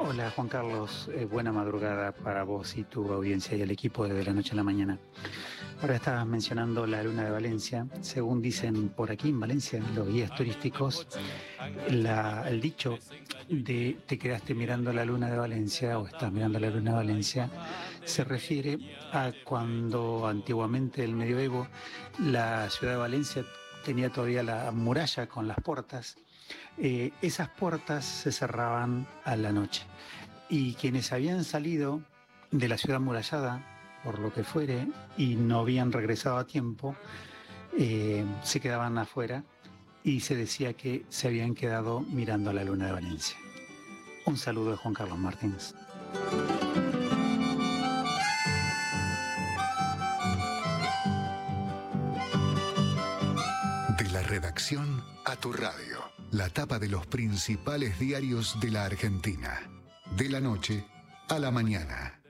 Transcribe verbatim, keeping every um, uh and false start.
Hola Juan Carlos, eh, buena madrugada para vos y tu audiencia y el equipo de De la Noche a la Mañana. Ahora estabas mencionando la luna de Valencia. Según dicen por aquí en Valencia, los guías turísticos, la- el dicho de te quedaste mirando la luna de Valencia o estás mirando la luna de Valencia se refiere a cuando antiguamente, el medioevo, la ciudad de Valencia tenía todavía la muralla con las puertas. Eh, esas puertas se cerraban a la noche y quienes habían salido de la ciudad amurallada, por lo que fuere, y no habían regresado a tiempo, eh, se quedaban afuera y se decía que se habían quedado mirando a la luna de Valencia. Un saludo de Juan Carlos Martínez. De la redacción a tu radio. La tapa de los principales diarios de la Argentina. De la noche a la mañana.